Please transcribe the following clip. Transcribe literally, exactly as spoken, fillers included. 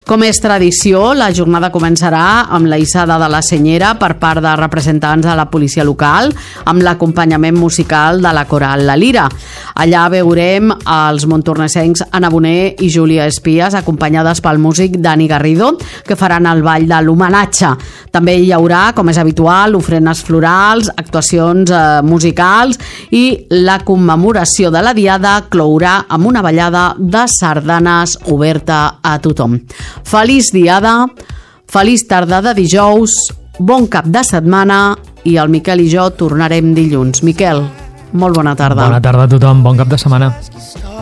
Com és tradició, la jornada començarà amb la hissada de la senyera per part de representants de la policia local, amb l'acompanyament musical de la coral La Lira. Allà veurem els montornesencs Anna Boner i Júlia Espies, acompanyades pel músic Dani Garrido, que faran el ball de l'homenatge. També hi haurà, com és habitual, ofrenes florals, actuacions eh, musicals i la commemoració de la diada clourà amb una ballada de sardanes oberta a tothom. Feliç diada, feliç tarda de dijous, bon cap de setmana i el Miquel i jo tornarem dilluns. Miquel, molt bona tarda. Bona tarda a tothom, bon cap de setmana.